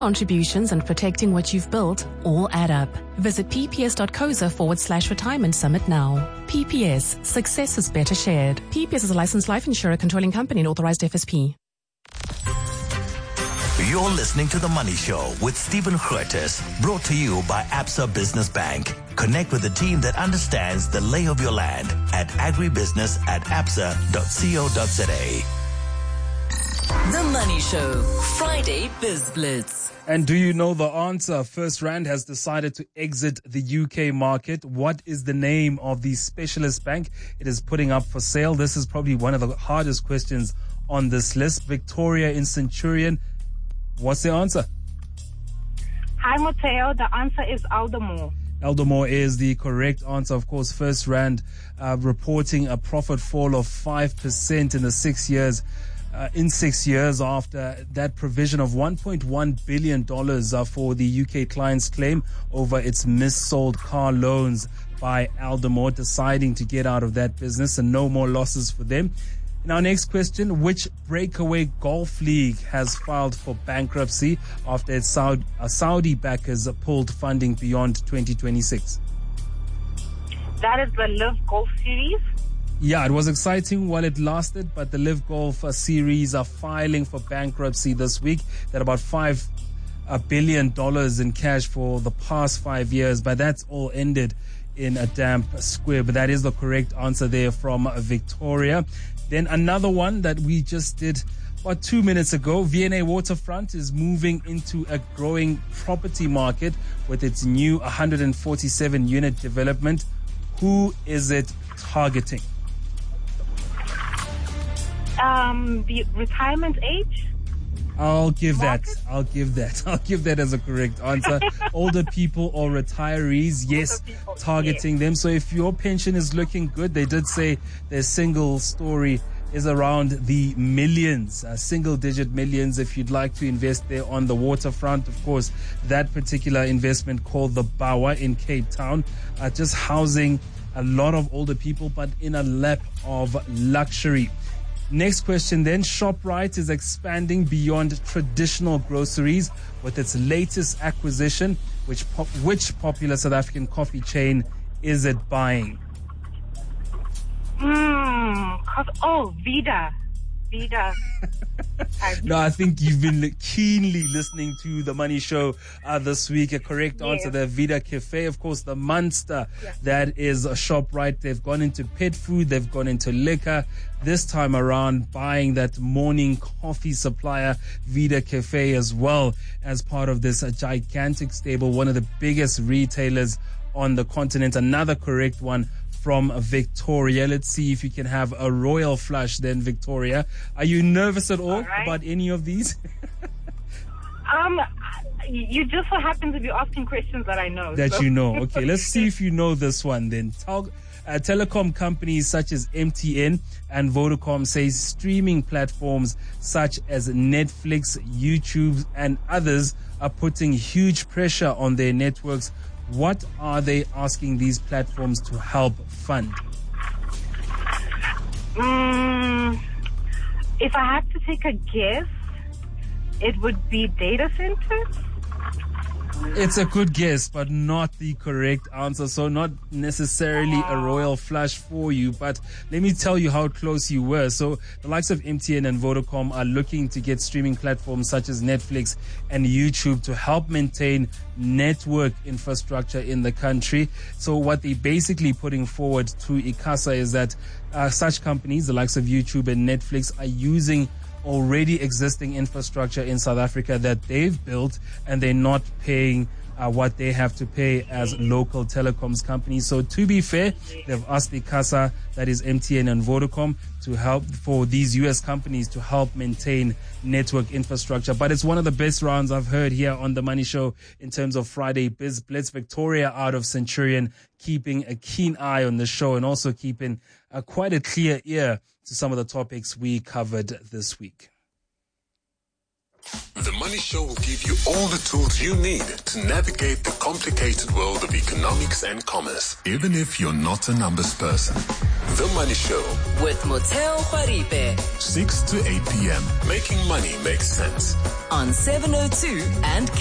Contributions and protecting what you've built all add up. Visit pps.coza/retirement summit now. PPS, success is better shared. PPS is a licensed life insurer controlling company and authorized FSP. You're listening to The Money Show with Stephen Curtis, brought to you by Absa Business Bank. Connect with the team that understands the lay of your land at agribusiness@absa.co.za. The Money Show, Friday Biz Blitz. And do you know the answer? First Rand has decided to exit the UK market. What is the name of the specialist bank it is putting up for sale? This is probably one of the hardest questions on this list. Victoria in Centurion, what's the answer? Hi, Mateo. The answer is Aldermore. Aldermore is the correct answer. Of course, First Rand reporting a profit fall of 5% in the 6 years. In 6 years after that provision of $1.1 billion for the UK client's claim over its mis-sold car loans by Aldermore, deciding to get out of that business and no more losses for them. In our next question, which breakaway golf league has filed for bankruptcy after its Saudi backers pulled funding beyond 2026? That is the Live Golf Series. Yeah, it was exciting while it lasted, but the Live Golf series are filing for bankruptcy this week. They're about $5 billion in cash for the past 5 years, but that's all ended in a damp square. But that is the correct answer there from Victoria. Then another one that we just did about 2 minutes ago, V&A Waterfront is moving into a growing property market with its new 147-unit development. Who is it targeting? The retirement age? I'll give that as a correct answer. Older people or retirees, yes, targeting them. So if your pension is looking good, they did say their single story is around the millions, single-digit millions if you'd like to invest there on the waterfront. Of course, that particular investment called the Bawa in Cape Town, just housing a lot of older people, but in a lap of luxury. Next question then. ShopRite is expanding beyond traditional groceries with its latest acquisition. Which popular South African coffee chain is it buying? Vida. No, I think you've been keenly listening to The Money Show this week. A correct answer there, Vida Cafe. Of course, the monster that is a ShopRite. They've gone into pet food. They've gone into liquor. This time around, buying that morning coffee supplier, Vida Cafe, as well as part of this gigantic stable, one of the biggest retailers on the continent. Another correct one from Victoria. Let's see if you can have a royal flush then, Victoria. Are you nervous at all about any of these? You just so happen to be asking questions that I know. You know. Okay, let's see if you know this one then. Telecom companies such as MTN and Vodacom say streaming platforms such as Netflix, YouTube, and others are putting huge pressure on their networks. What are they asking these platforms to help fund? If I had to take a guess, it would be data centers. It's a good guess, but not the correct answer. So not necessarily a royal flush for you, but let me tell you how close you were. So the likes of MTN and Vodacom are looking to get streaming platforms such as Netflix and YouTube to help maintain network infrastructure in the country. So what they're basically putting forward to ICASA is that such companies, the likes of YouTube and Netflix, are using already existing infrastructure in South Africa that they've built, and they're not paying what they have to pay as local telecoms companies. So to be fair, they've asked ICASA, that is MTN and Vodacom, to help for these US companies to help maintain network infrastructure. But it's one of the best rounds I've heard here on The Money Show in terms of Friday Biz Blitz. Victoria out of Centurion keeping a keen eye on the show and also keeping quite a clear ear to some of the topics we covered this week. The Money Show will give you all the tools you need to navigate the complicated world of economics and commerce, even if you're not a numbers person. The Money Show with Motheo Khwaripe 6 to 8 p.m. Making money make sense on 702 and